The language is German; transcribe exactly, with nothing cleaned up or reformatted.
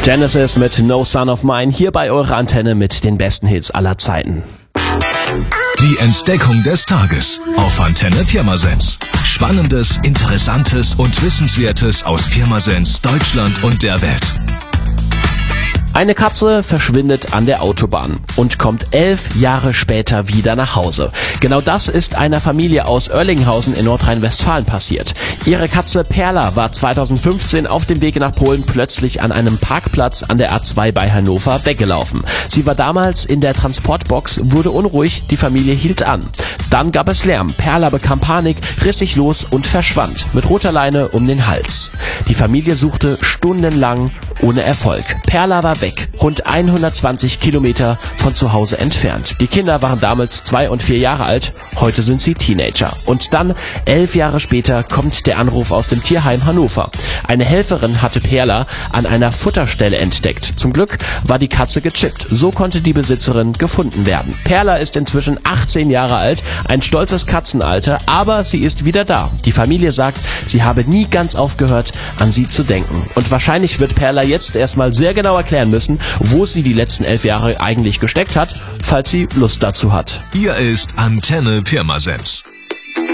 Genesis mit No Son of Mine, hier bei eurer Antenne mit den besten Hits aller Zeiten. Die Entdeckung des Tages auf Antenne Pirmasens. Spannendes, Interessantes und Wissenswertes aus Pirmasens, Deutschland und der Welt. Eine Katze verschwindet an der Autobahn und kommt elf Jahre später wieder nach Hause. Genau das ist einer Familie aus Oerlinghausen in Nordrhein-Westfalen passiert. Ihre Katze Perla war zweitausendfünfzehn auf dem Weg nach Polen plötzlich an einem Parkplatz an der A zwei bei Hannover weggelaufen. Sie war damals in der Transportbox, wurde unruhig, die Familie hielt an. Dann gab es Lärm, Perla bekam Panik, riss sich los und verschwand mit roter Leine um den Hals. Die Familie suchte stundenlang ohne Erfolg. Perla war weg, rund hundertzwanzig Kilometer von zu Hause entfernt. Die Kinder waren damals zwei und vier Jahre alt, heute sind sie Teenager. Und dann, elf Jahre später, kommt der Anruf aus dem Tierheim Hannover. Eine Helferin hatte Perla an einer Futterstelle entdeckt. Zum Glück war die Katze gechippt, so konnte die Besitzerin gefunden werden. Perla ist inzwischen achtzehn Jahre alt, ein stolzes Katzenalter, aber sie ist wieder da. Die Familie sagt, sie habe nie ganz aufgehört, an sie zu denken. Und wahrscheinlich wird Perla jetzt erstmal sehr genau erklären müssen, wo sie die letzten elf Jahre eigentlich gesteckt hat, falls sie Lust dazu hat. Hier ist Antenne Pirmasens.